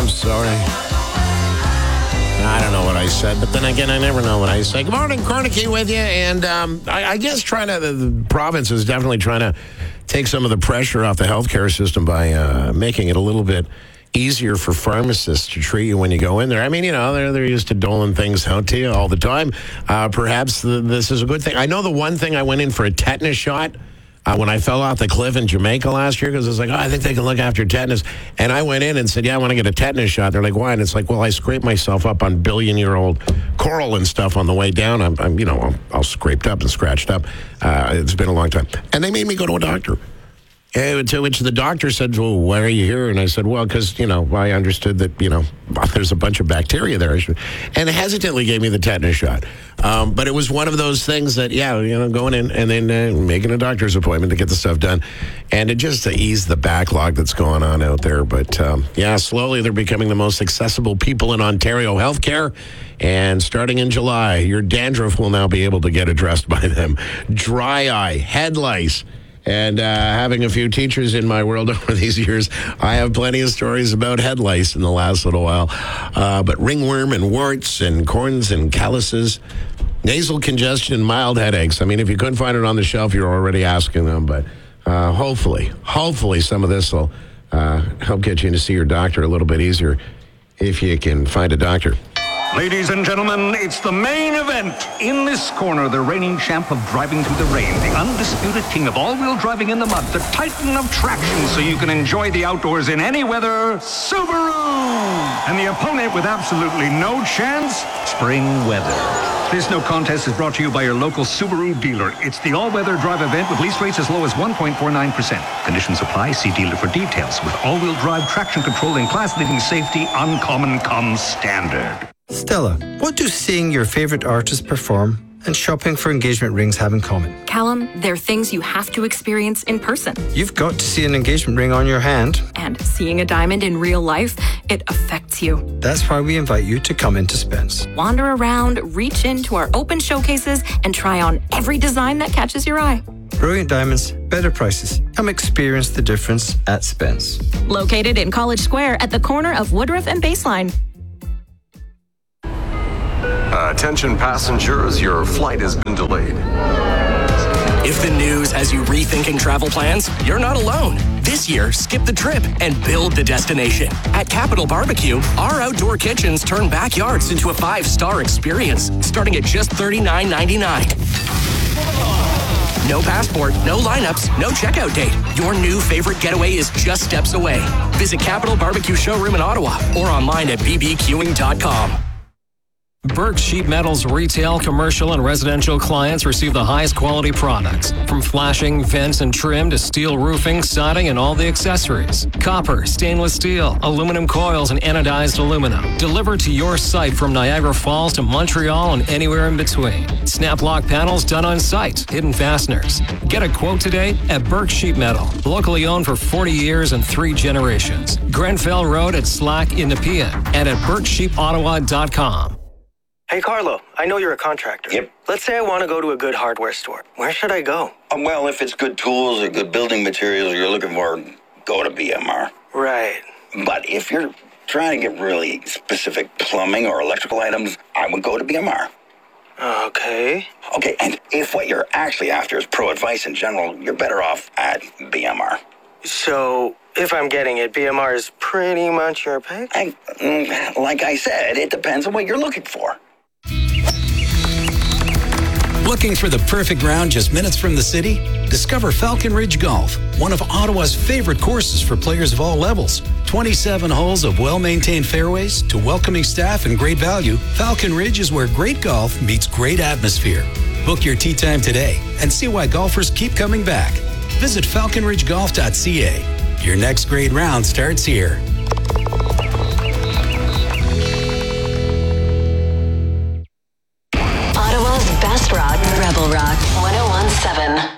I'm sorry. I don't know what I said, but then again, I never know what I say. Good morning, Cornicky with you. And I guess the province is definitely trying to take some of the pressure off the healthcare system by making it a little bit easier for pharmacists to treat you when you go in there. I mean, they're used to doling things out to you all the time. Perhaps this is a good thing. I know the one thing I went in for a tetanus shot when I fell off the cliff in Jamaica last year, because I was like, I think they can look after tetanus. And I went in and said, I want to get a tetanus shot. They're like, why? And it's like, well, I scraped myself up on billion-year-old coral and stuff on the way down. I'm all scraped up and scratched up. It's been a long time. And they made me go to a doctor. To which the doctor said, well, why are you here? And I said, well, because, I understood that, there's a bunch of bacteria there. And hesitantly gave me the tetanus shot. But it was one of those things that, going in and then making a doctor's appointment to get the stuff done. And it just to ease the backlog that's going on out there. But, slowly they're becoming the most accessible people in Ontario healthcare. And starting in July, your dandruff will now be able to get addressed by them. Dry eye, head lice. And having a few teachers in my world over these years, I have plenty of stories about head lice in the last little while. But ringworm and warts and corns and calluses, nasal congestion, mild headaches. I mean, if you couldn't find it on the shelf, you're already asking them. But hopefully some of this will help get you in to see your doctor a little bit easier if you can find a doctor. Ladies and gentlemen, it's the main event. In this corner, the reigning champ of driving through the rain, the undisputed king of all-wheel driving in the mud, the titan of traction so you can enjoy the outdoors in any weather, Subaru! And the opponent with absolutely no chance, spring weather. This no contest is brought to you by your local Subaru dealer. It's the all-weather drive event with lease rates as low as 1.49%. Conditions apply. See dealer for details. With all-wheel drive traction control and class-leading safety, Uncommon comes standard. Stella, what do seeing your favorite artist perform and shopping for engagement rings have in common? Callum, they're things you have to experience in person. You've got to see an engagement ring on your hand. And seeing a diamond in real life, it affects you. That's why we invite you to come into Spence. Wander around, reach into our open showcases, and try on every design that catches your eye. Brilliant diamonds, better prices. Come experience the difference at Spence. Located in College Square at the corner of Woodruff and Baseline. Attention passengers, your flight has been delayed. If the news has you rethinking travel plans, you're not alone. This year, skip the trip and build the destination. At Capital Barbecue, our outdoor kitchens turn backyards into a 5-star experience, starting at just $39.99. No passport, no lineups, no checkout date. Your new favorite getaway is just steps away. Visit Capital Barbecue Showroom in Ottawa or online at bbqing.com. Burke Sheet Metal's retail, commercial, and residential clients receive the highest quality products. From flashing, vents, and trim to steel roofing, siding, and all the accessories. Copper, stainless steel, aluminum coils, and anodized aluminum. Delivered to your site from Niagara Falls to Montreal and anywhere in between. Snap lock panels done on site. Hidden fasteners. Get a quote today at Burke Sheet Metal. Locally owned for 40 years and 3 generations. Grenfell Road at Slack in Nepean and at BurkeSheetOttawa.com. Hey, Carlo, I know you're a contractor. Yep. Let's say I want to go to a good hardware store. Where should I go? Well, if it's good tools or good building materials you're looking for, go to BMR. Right. But if you're trying to get really specific plumbing or electrical items, I would go to BMR. Okay. Okay, and if what you're actually after is pro advice in general, you're better off at BMR. So, if I'm getting it, BMR is pretty much your pick? Like I said, it depends on what you're looking for. Looking for the perfect round just minutes from the city? Discover Falcon Ridge Golf, one of Ottawa's favorite courses for players of all levels. 27 holes of well-maintained fairways to welcoming staff and great value. Falcon Ridge is where great golf meets great atmosphere. Book your tee time today and see why golfers keep coming back. Visit falconridgegolf.ca. Your next great round starts here. Ottawa's best rock, Rebel Rock 101.7.